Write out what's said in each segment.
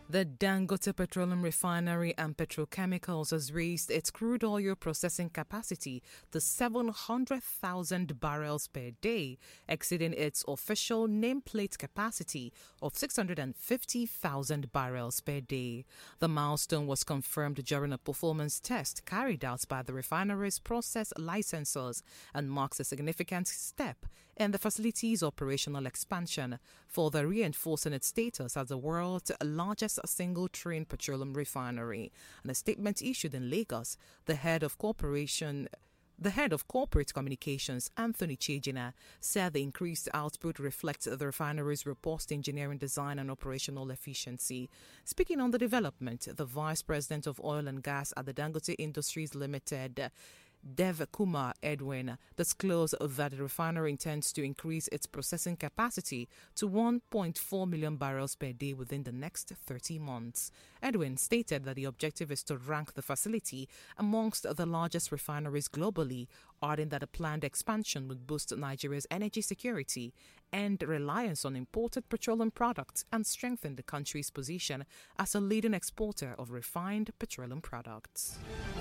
The Dangote Petroleum Refinery and Petrochemicals has raised its crude oil processing capacity to 700,000 barrels per day, exceeding its official nameplate capacity of 650,000 barrels per day. The milestone was confirmed during a performance test carried out by the refinery's process licensors and marks a significant step in the facility's operational expansion, further reinforcing its status as the world's largest single train petroleum refinery. In a statement issued in Lagos, the head of corporate communications, Anthony Chejina, said the increased output reflects the refinery's robust engineering design and operational efficiency. Speaking on the development, the Vice President of Oil and Gas at the Dangote Industries Limited, Dev Kumar Edwin, disclosed that the refinery intends to increase its processing capacity to 1.4 million barrels per day within the next 30 months. Edwin stated that the objective is to rank the facility amongst the largest refineries globally, adding that a planned expansion would boost Nigeria's energy security and reliance on imported petroleum products and strengthen the country's position as a leading exporter of refined petroleum products.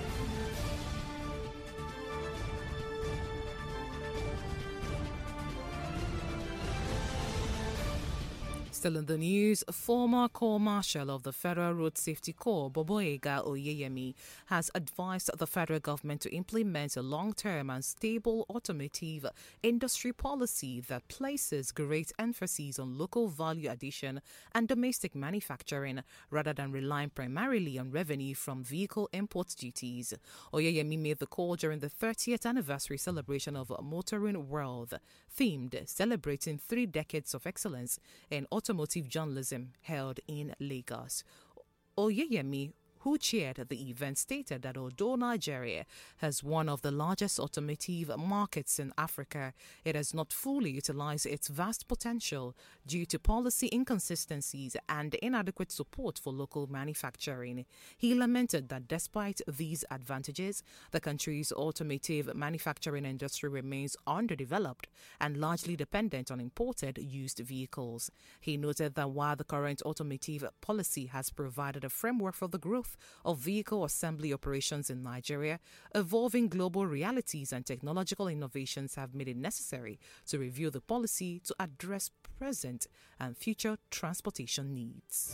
Still in the news, former Corps Marshal of the Federal Road Safety Corps, Boboega Oyeyemi, has advised the federal government to implement a long-term and stable automotive industry policy that places great emphasis on local value addition and domestic manufacturing rather than relying primarily on revenue from vehicle import duties. Oyeyemi made the call during the 30th anniversary celebration of Motoring World, themed celebrating 3 decades of excellence in automotive journalism held in Lagos. Oyeyemi, who chaired the event, stated that although Nigeria has one of the largest automotive markets in Africa, it has not fully utilized its vast potential due to policy inconsistencies and inadequate support for local manufacturing. He lamented that despite these advantages, the country's automotive manufacturing industry remains underdeveloped and largely dependent on imported used vehicles. He noted that while the current automotive policy has provided a framework for the growth of vehicle assembly operations in Nigeria, evolving global realities and technological innovations have made it necessary to review the policy to address present and future transportation needs.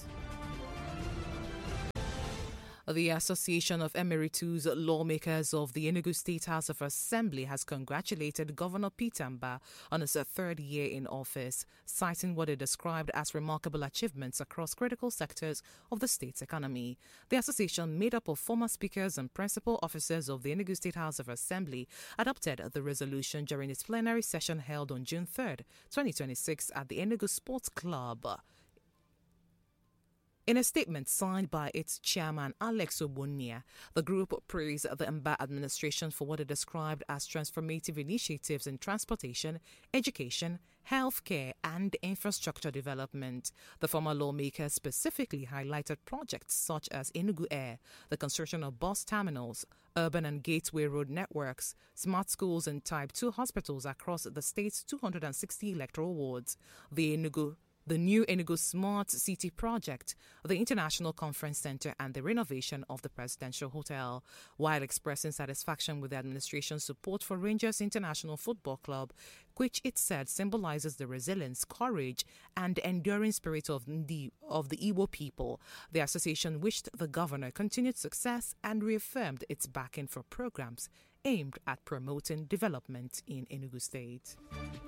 The Association of Emeritus Lawmakers of the Enugu State House of Assembly has congratulated Governor Peter Mbah on his 3rd year in office, citing what it described as remarkable achievements across critical sectors of the state's economy. The association, made up of former speakers and principal officers of the Enugu State House of Assembly, adopted the resolution during its plenary session held on June 3rd, 2026 at the Enugu Sports Club. In a statement signed by its chairman, Alex Obonia, the group praised the Mbah administration for what it described as transformative initiatives in transportation, education, healthcare, and infrastructure development. The former lawmaker specifically highlighted projects such as Enugu Air, the construction of bus terminals, urban and gateway road networks, smart schools, and Type 2 hospitals across the state's 260 electoral wards. The new Enugu Smart City Project, the International Conference Center, and the renovation of the Presidential Hotel. While expressing satisfaction with the administration's support for Rangers International Football Club, which it said symbolizes the resilience, courage, and enduring spirit of the Igbo people, the association wished the governor continued success and reaffirmed its backing for programs aimed at promoting development in Enugu State.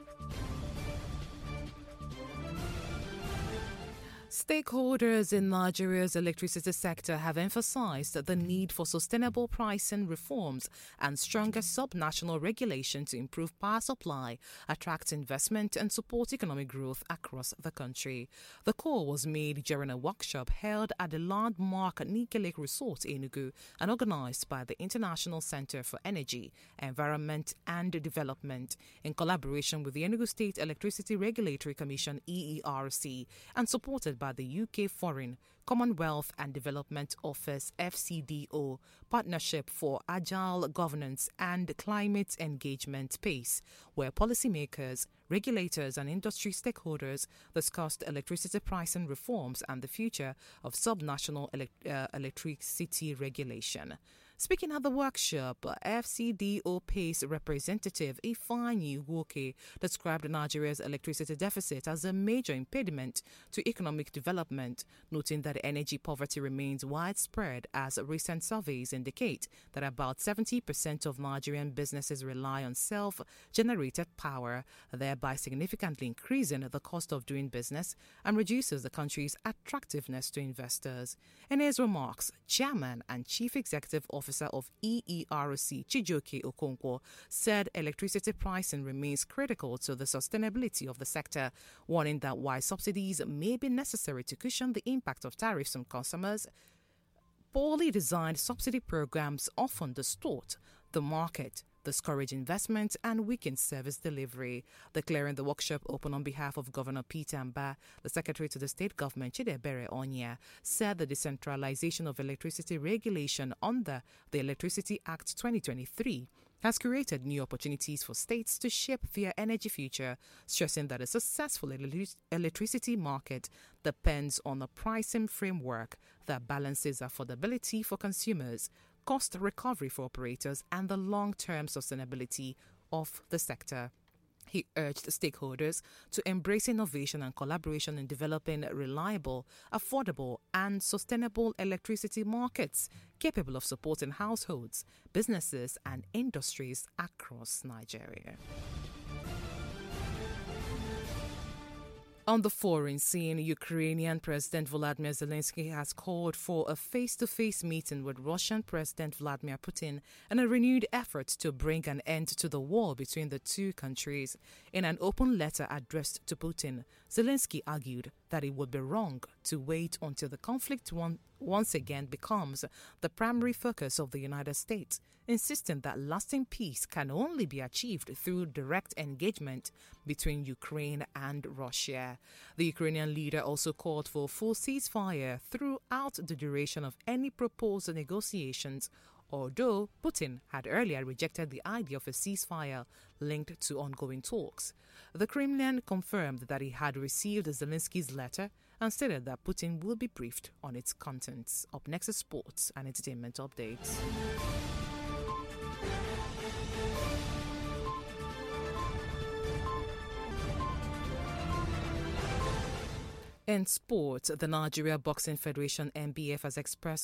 Stakeholders in Nigeria's electricity sector have emphasized the need for sustainable pricing reforms and stronger subnational regulation to improve power supply, attract investment, and support economic growth across the country. The call was made during a workshop held at the landmark Nike Lake Resort, Enugu, and organized by the International Center for Energy, Environment and Development in collaboration with the Enugu State Electricity Regulatory Commission, EERC, and supported by by the UK Foreign, Commonwealth and Development Office FCDO Partnership for Agile Governance and Climate Engagement PACE, where policymakers, regulators and industry stakeholders discussed electricity pricing reforms and the future of subnational electricity regulation. Speaking at the workshop, FCDO PACE representative Ifeanyi Woke described Nigeria's electricity deficit as a major impediment to economic development, noting that energy poverty remains widespread as recent surveys indicate that about 70% of Nigerian businesses rely on self-generated power, thereby significantly increasing the cost of doing business and reduces the country's attractiveness to investors. In his remarks, Chairman and Chief Executive Officer of EERC, Chijioke Okonkwo, said electricity pricing remains critical to the sustainability of the sector, warning that while subsidies may be necessary to cushion the impact of tariffs on consumers, poorly designed subsidy programs often distort the market, discourage investment and weaken service delivery. Declaring the workshop open on behalf of Governor Peter Mbah, the Secretary to the State Government, Chidebere Onya, said the decentralization of electricity regulation under the Electricity Act 2023 has created new opportunities for states to shape their energy future, stressing that a successful electricity market depends on a pricing framework that balances affordability for consumers, cost recovery for operators, and the long-term sustainability of the sector. He urged stakeholders to embrace innovation and collaboration in developing reliable, affordable, and sustainable electricity markets capable of supporting households, businesses, and industries across Nigeria. On the foreign scene, Ukrainian President Volodymyr Zelensky has called for a face-to-face meeting with Russian President Vladimir Putin in a renewed effort to bring an end to the war between the two countries. In an open letter addressed to Putin, Zelensky argued that it would be wrong to wait until the conflict once again becomes the primary focus of the United States, insisting that lasting peace can only be achieved through direct engagement between Ukraine and Russia. The Ukrainian leader also called for a full ceasefire throughout the duration of any proposed negotiations, although Putin had earlier rejected the idea of a ceasefire linked to ongoing talks. The Kremlin confirmed that he had received Zelensky's letter and stated that Putin will be briefed on its contents. Up next is sports and entertainment updates. In sport, the Nigeria Boxing Federation (NBF) has expressed